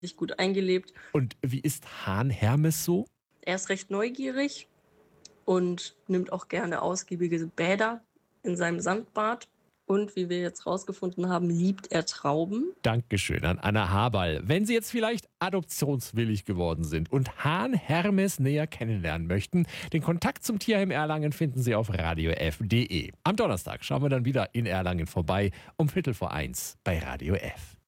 sich gut eingelebt. Und wie ist Hahn Hermes so? Er ist recht neugierig und nimmt auch gerne ausgiebige Bäder in seinem Sandbad. Und wie wir jetzt rausgefunden haben, liebt er Trauben. Dankeschön an Anna Haberl. Wenn Sie jetzt vielleicht adoptionswillig geworden sind und Hahn Hermes näher kennenlernen möchten, den Kontakt zum Tierheim Erlangen finden Sie auf radiof.de. Am Donnerstag schauen wir dann wieder in Erlangen vorbei um 12:15 bei Radio F.